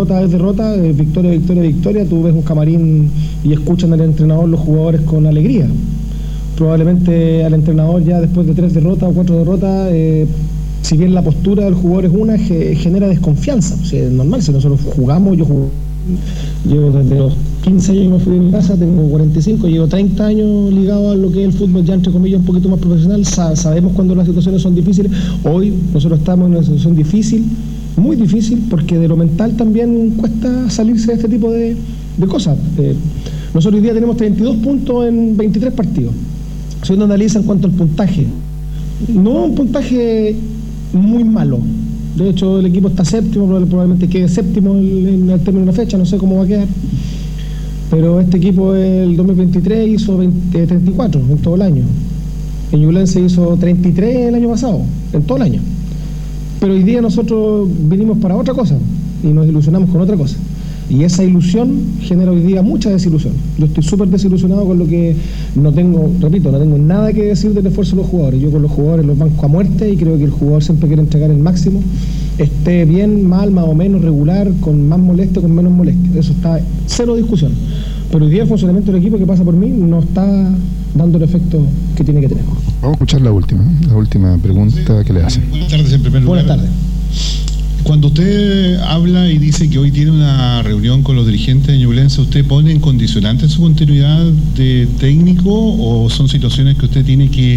S10: victoria. Tú ves un camarín y escuchan al entrenador los jugadores con alegría. Probablemente al entrenador ya después de 3 derrotas o 4 derrotas, si bien la postura del jugador es una, genera desconfianza. O sea, es normal, si nosotros jugamos, llevo desde los 15 años que me fui de mi casa, tengo 45, llevo 30 años ligado a lo que es el fútbol, ya entre comillas un poquito más profesional. Sabemos cuando las situaciones son difíciles. Hoy nosotros estamos en una situación difícil, muy difícil, porque de lo mental también cuesta salirse de este tipo de cosas. Nosotros hoy día tenemos 32 puntos en 23 partidos. Si uno analiza en cuanto al puntaje, no un puntaje muy malo. De hecho, el equipo está séptimo, probablemente quede séptimo en el término de la fecha, no sé cómo va a quedar. Pero este equipo el 2023 hizo 34 en todo el año. En Ñublense hizo 33 el año pasado, en todo el año. Pero hoy día nosotros vinimos para otra cosa y nos ilusionamos con otra cosa. Y esa ilusión genera hoy día mucha desilusión. Yo estoy súper desilusionado con lo que no tengo nada que decir del esfuerzo de los jugadores. Yo con los jugadores los banco a muerte, y creo que el jugador siempre quiere entregar el máximo, esté bien, mal, más o menos, regular, con más molestia, con menos molestia. Eso está cero discusión. Pero hoy día el funcionamiento del equipo que pasa por mí no está dando el efecto que tiene que tener.
S4: Vamos a escuchar la última pregunta que le hacen.
S12: Buenas tardes, en primer lugar.
S10: Buenas tardes.
S12: Cuando usted habla y dice que hoy tiene una reunión con los dirigentes de Ñublense, ¿usted pone en condicionante su continuidad de técnico, o son situaciones que usted tiene que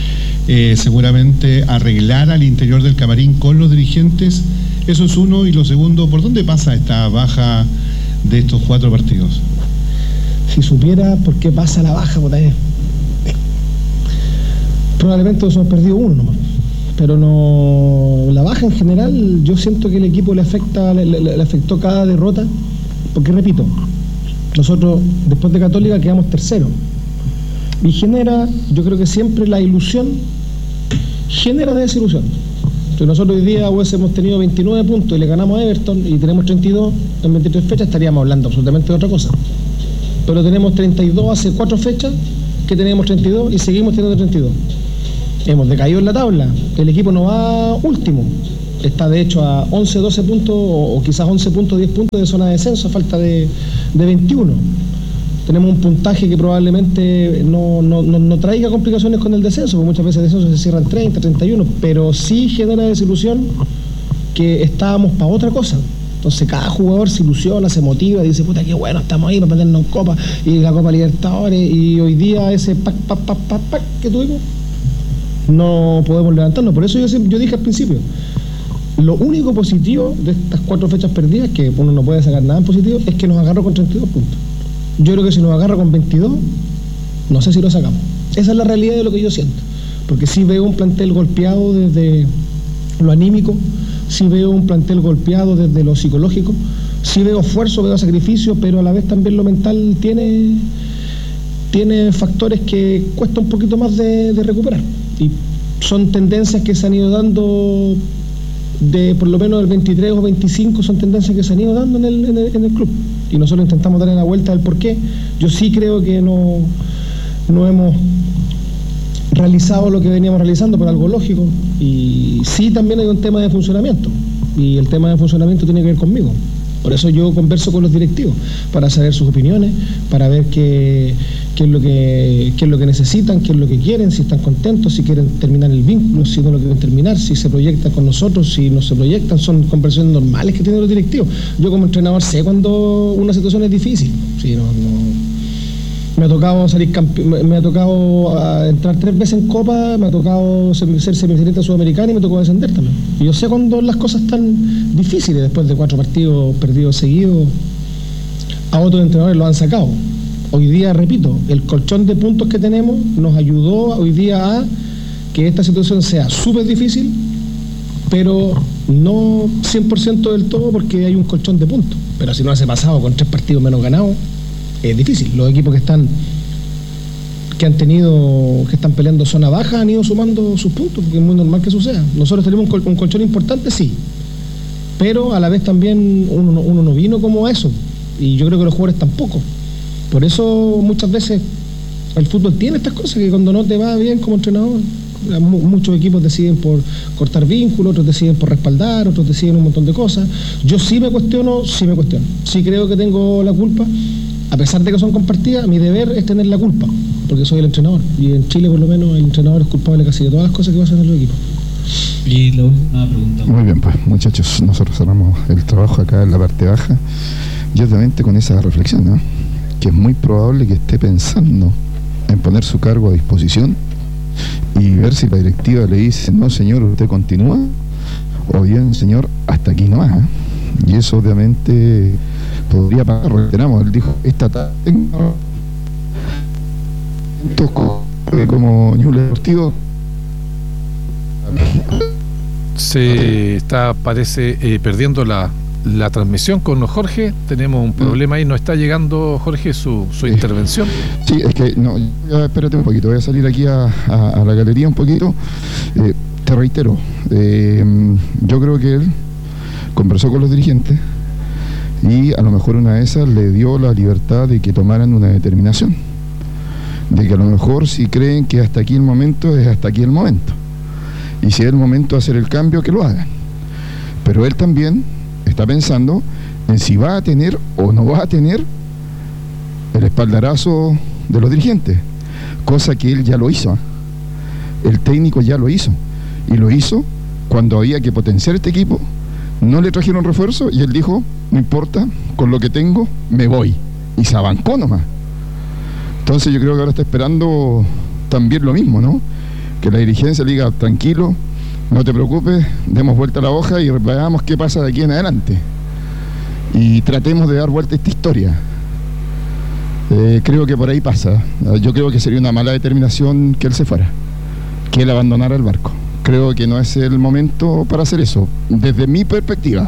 S12: seguramente arreglar al interior del camarín con los dirigentes? Eso es uno. Y lo segundo, ¿por dónde pasa esta baja de estos 4 partidos?
S10: Si supiera por qué pasa la baja, probablemente nos hemos perdido uno nomás. Pero no, la baja en general, yo siento que el equipo le afectó cada derrota, porque repito, nosotros después de Católica quedamos tercero. Y genera, yo creo que siempre la ilusión genera desilusión. Si nosotros hoy día hubiésemos tenido 29 puntos y le ganamos a Everton y tenemos 32 en 23 fechas, estaríamos hablando absolutamente de otra cosa. Pero tenemos 32 hace 4 fechas que teníamos 32 y seguimos teniendo 32. Hemos decaído en la tabla. El equipo no va último. Está de hecho a 11, 12 puntos o quizás 11 puntos, 10 puntos de zona de descenso a falta de 21. Tenemos un puntaje que probablemente no traiga complicaciones con el descenso, porque muchas veces el descenso se cierra en 30, 31, pero sí genera desilusión que estábamos para otra cosa. Entonces cada jugador se ilusiona, se motiva, dice, puta, qué bueno, estamos ahí para meternos en Copa, y la Copa Libertadores, y hoy día ese pac que tuvimos, no podemos levantarnos. Por eso yo dije al principio, lo único positivo de estas 4 fechas perdidas, que uno no puede sacar nada en positivo, es que nos agarró con 32 puntos. Yo creo que si nos agarra con 22, no sé si lo sacamos. Esa es la realidad de lo que yo siento. Porque sí veo un plantel golpeado desde lo anímico, sí veo un plantel golpeado desde lo psicológico, sí veo esfuerzo, veo sacrificio, pero a la vez también lo mental tiene factores que cuesta un poquito más de recuperar. Y son tendencias que se han ido dando de por lo menos el 23 o 25, son tendencias que se han ido dando en el club. Y nosotros intentamos darle la vuelta del porqué. Yo sí creo que no hemos realizado lo que veníamos realizando por algo lógico. Y sí también hay un tema de funcionamiento. Y el tema de funcionamiento tiene que ver conmigo. Por eso yo converso con los directivos, para saber sus opiniones, para ver qué es lo que necesitan, qué es lo que quieren, si están contentos, si quieren terminar el vínculo, si no lo quieren terminar, si se proyectan con nosotros, si no se proyectan. Son conversaciones normales que tienen los directivos. Yo como entrenador sé cuando una situación es difícil. Sí, me ha tocado salir campeón, me ha tocado entrar 3 veces en Copa, me ha tocado ser semifinalista sudamericana y me tocó descender también. Y yo sé cuando las cosas están difíciles, después de 4 partidos perdidos seguidos, a otros entrenadores lo han sacado. Hoy día, repito, el colchón de puntos que tenemos nos ayudó hoy día a que esta situación sea súper difícil, pero no 100% del todo, porque hay un colchón de puntos. Pero si no hace pasado con 3 partidos menos ganados, es difícil. Los equipos que están peleando zona baja han ido sumando sus puntos, porque es muy normal que suceda. Nosotros tenemos un colchón importante, sí, pero a la vez también uno no vino como a eso, y yo creo que los jugadores tampoco. Por eso muchas veces el fútbol tiene estas cosas, que cuando no te va bien como entrenador, muchos equipos deciden por cortar vínculos, otros deciden por respaldar, otros deciden un montón de cosas. Yo sí me cuestiono, sí creo que tengo la culpa. A pesar de que son compartidas, mi deber es tener la culpa, porque soy el entrenador. Y en Chile, por lo menos, el entrenador es culpable casi de todas las cosas que pasan en los equipos.
S13: Y la última pregunta.
S4: Muy bien, pues, muchachos, nosotros cerramos el trabajo acá en la parte baja, y obviamente con esa reflexión, ¿no? Que es muy probable que esté pensando en poner su cargo a disposición y ver si la directiva le dice, no, señor, usted continúa, o bien, señor, hasta aquí nomás, ¿eh? Y eso, obviamente, podría pasar. Reiteramos, él dijo, esta tarde como Ñuble Deportivo.
S6: Se está, parece, perdiendo la transmisión con Jorge. Tenemos un problema ahí, no está llegando, Jorge, su intervención.
S4: Sí, es que, no, espérate un poquito, voy a salir aquí a la galería un poquito. Te reitero, yo creo que él conversó con los dirigentes y a lo mejor una de esas le dio la libertad de que tomaran una determinación, de que a lo mejor si creen que hasta aquí el momento, es hasta aquí el momento, y si es el momento de hacer el cambio, que lo hagan. Pero él también está pensando en si va a tener o no va a tener el espaldarazo de los dirigentes, cosa que él ya lo hizo. El técnico ya lo hizo, y lo hizo cuando había que potenciar este equipo. No le trajeron refuerzo y él dijo, no importa, con lo que tengo me voy, y se abancó nomás. Entonces yo creo que ahora está esperando también lo mismo, ¿no? Que la dirigencia le diga, tranquilo, no te preocupes, demos vuelta a la hoja y veamos qué pasa de aquí en adelante y tratemos de dar vuelta a esta historia. Creo que por ahí pasa. Yo creo que sería una mala determinación que él se fuera, que él abandonara el barco. Creo que no es el momento para hacer eso, desde mi perspectiva,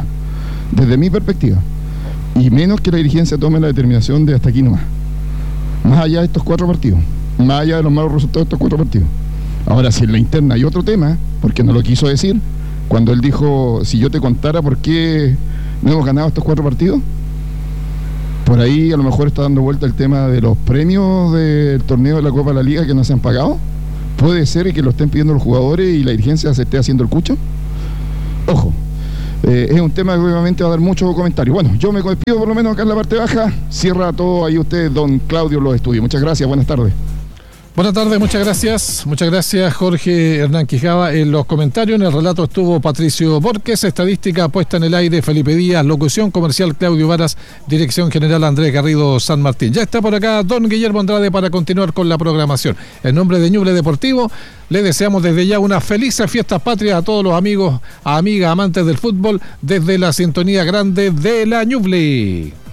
S4: y menos que la dirigencia tome la determinación de hasta aquí nomás, más allá de estos 4 partidos. más allá de los malos resultados de estos 4 partidos. Ahora, si en la interna hay otro tema, porque no lo quiso decir, cuando él dijo, si yo te contara por qué no hemos ganado estos 4 partidos, por ahí a lo mejor está dando vuelta el tema de los premios del torneo de la Copa de la Liga que no se han pagado. Puede ser que lo estén pidiendo los jugadores y la dirigencia se esté haciendo el cucho. Ojo, es un tema que obviamente va a dar muchos comentarios. Bueno, yo me despido por lo menos acá en la parte baja. Cierra todo ahí usted, don Claudio, los estudios. Muchas gracias, buenas tardes.
S6: Buenas tardes, muchas gracias Jorge Hernán Quijada. En los comentarios, en el relato estuvo Patricio Borges, estadística puesta en el aire Felipe Díaz, locución comercial Claudio Varas, dirección general Andrés Garrido San Martín. Ya está por acá don Guillermo Andrade para continuar con la programación. En nombre de Ñuble Deportivo, le deseamos desde ya unas felices fiestas patrias a todos los amigos, amigas, amantes del fútbol, desde la sintonía grande de la Ñuble.